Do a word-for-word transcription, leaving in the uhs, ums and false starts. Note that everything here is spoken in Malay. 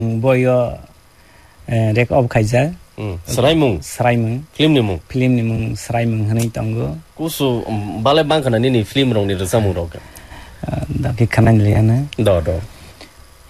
boyo rek of khaijak Seraimung Seraimung film ni mung film ni mung Seraimung hanai tongo kusu balai bang kana ni film rong ni rasamung rong da ke kanan liana do do